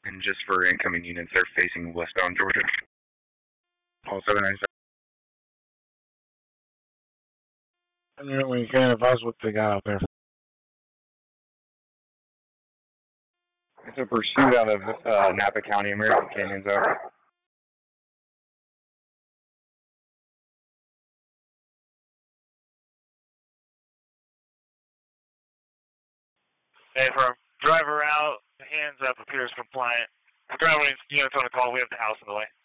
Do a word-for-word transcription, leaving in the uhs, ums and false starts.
And just for incoming units, they're facing westbound Georgia. All seven nine seven. And you know, when you can advise what they got out there. It's a pursuit out of uh, Napa County, American Canyons out. Hey, from driver out, hands up, appears compliant. Driver units on the call, we have the house in the way.